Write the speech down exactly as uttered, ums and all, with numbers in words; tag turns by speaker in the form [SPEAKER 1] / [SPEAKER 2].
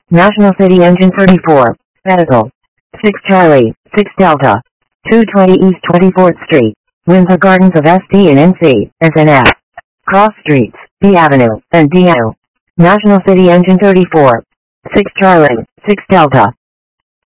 [SPEAKER 1] National City Engine thirty-four, Medical. six Charlie, six Delta. two twenty East twenty-fourth Street, Windsor Gardens of S D and N C, S N F. Cross Streets, B Avenue, and D Avenue. National City Engine thirty-four, six Charlie, six Delta.